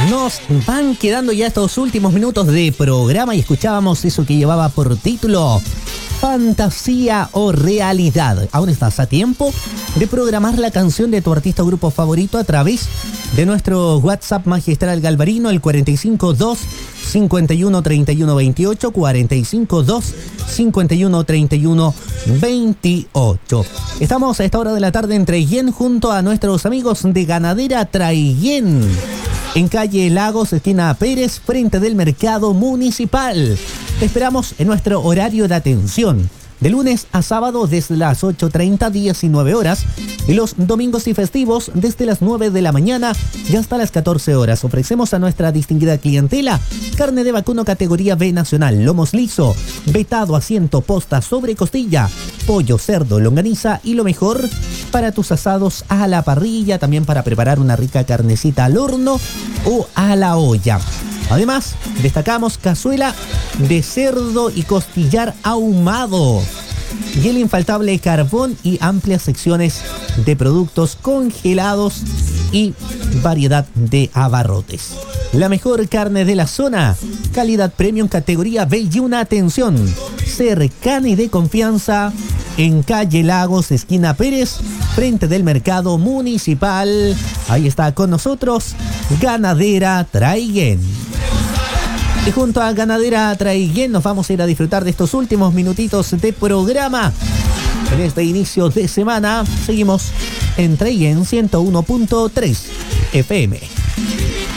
Nos van quedando ya estos últimos minutos de programa y escuchábamos eso que llevaba por título Fantasía o Realidad. Aún estás a tiempo de programar la canción de tu artista o grupo favorito a través de nuestro WhatsApp magistral Galvarino, el 452 51 31 28, 452 51 31 28. Estamos a esta hora de la tarde en Traiguén junto a nuestros amigos de Ganadera Traiguén, en calle Lagos, esquina Pérez, frente del mercado municipal. Te esperamos en nuestro horario de atención, de lunes a sábado desde las 8:30, 19 horas, y los domingos y festivos desde las 9 de la mañana y hasta las 14 horas. Ofrecemos a nuestra distinguida clientela carne de vacuno categoría B nacional, lomos liso, vetado, asiento, posta, sobre costilla, pollo, cerdo, longaniza y lo mejor para tus asados a la parrilla, también para preparar una rica carnecita al horno o a la olla. Además, destacamos cazuela de cerdo y costillar ahumado, y el infaltable carbón y amplias secciones de productos congelados y variedad de abarrotes. La mejor carne de la zona, calidad premium categoría B y una atención cercana y de confianza en calle Lagos, esquina Pérez, frente del mercado municipal. Ahí está con nosotros Ganadera Traiguén. Y junto a Ganadera Traiguén nos vamos a ir a disfrutar de estos últimos minutitos de programa. En este inicio de semana seguimos en Traiguén 101.3 FM.